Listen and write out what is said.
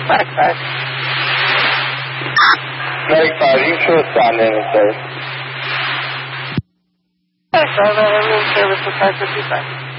Flag 5. Flag 5, you can respond in, sir. Flag 5, room service with 555.